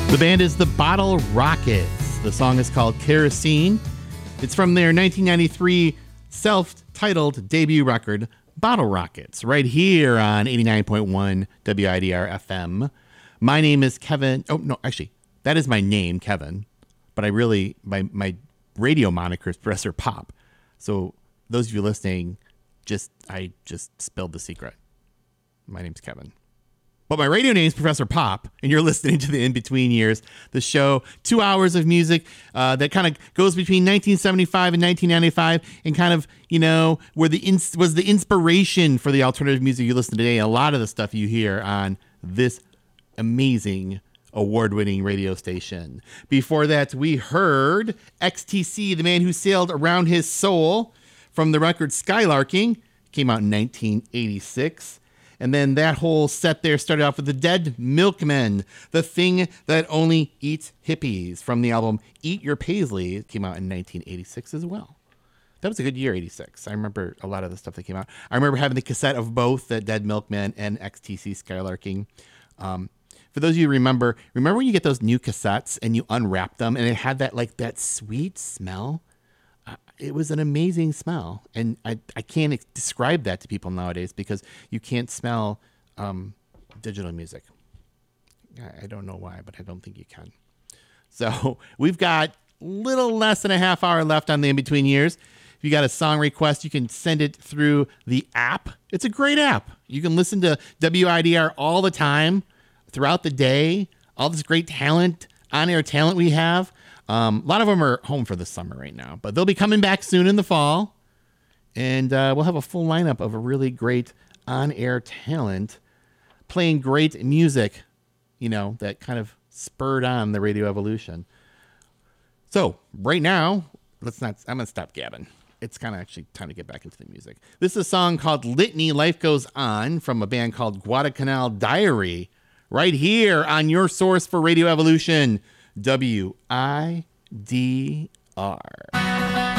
The band is the Bottle Rockets. The song is called Kerosene. It's from their 1993 self-titled debut record, Bottle Rockets, right here on 89.1 WIDR FM. My name is Kevin. Oh, no, actually, that is my name, Kevin. But my radio moniker is Professor Pop. So those of you listening, I just spilled the secret. My name's Kevin. But my radio name is Professor Pop, and you're listening to the In-Between Years, the show, 2 hours of music that kind of goes between 1975 and 1995, and kind of, where was the inspiration for the alternative music you listen to today. A lot of the stuff you hear on this amazing award-winning radio station. Before that, we heard XTC, The Man Who Sailed Around His Soul, from the record Skylarking. Came out in 1986. And then that whole set there started off with the Dead Milkmen, The Thing That Only Eats Hippies, from the album Eat Your Paisley. It came out in 1986 as well. That was a good year, 86. I remember a lot of the stuff that came out. I remember having the cassette of both the Dead Milkmen and XTC Skylarking. For those of you who remember when you get those new cassettes and you unwrap them and it had that sweet smell? It was an amazing smell, and I can't describe that to people nowadays because you can't smell digital music. I don't know why, but I don't think you can. So we've got little less than a half hour left on the In-Between Years. If you got a song request, you can send it through the app. It's a great app. You can listen to WIDR all the time, throughout the day, all this great talent, on-air talent we have. A lot of them are home for the summer right now, but they'll be coming back soon in the fall. And we'll have a full lineup of a really great on-air talent playing great music, that kind of spurred on the radio evolution. So right now, I'm going to stop gabbing. It's kind of actually time to get back into the music. This is a song called Litany, Life Goes On, from a band called Guadalcanal Diary, right here on your source for Radio Evolution, WIDR.